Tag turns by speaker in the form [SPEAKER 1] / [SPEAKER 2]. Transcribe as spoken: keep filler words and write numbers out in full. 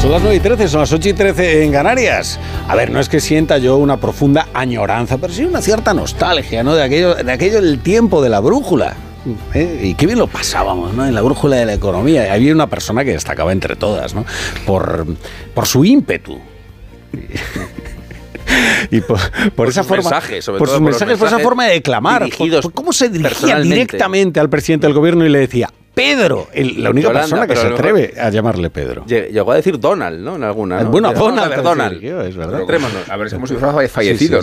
[SPEAKER 1] Son las nueve y trece, son las ocho y trece en Canarias. A ver, no es que sienta yo una profunda añoranza, pero sí una cierta nostalgia, ¿no? De aquello, de aquello del tiempo de la brújula. ¿Eh? Y qué bien lo pasábamos, ¿no? En la brújula de la economía. Había una persona que destacaba entre todas, ¿no? Por, por su ímpetu. Y por, por, por esa forma,
[SPEAKER 2] mensajes, sobre
[SPEAKER 1] por
[SPEAKER 2] todo
[SPEAKER 1] sus
[SPEAKER 2] por
[SPEAKER 1] mensajes, por esa forma de declamar, por, por cómo se dirigía directamente al presidente del gobierno y le decía Pedro, el, la única Yolanda, persona que se atreve a llamarle Pedro.
[SPEAKER 2] Llegó a decir Donald, ¿no? En alguna. ¿no?
[SPEAKER 1] Bueno, Donald.
[SPEAKER 2] A ver, Donald.
[SPEAKER 1] Dirigió, es verdad.
[SPEAKER 3] A ver, es como si fuera fallecido,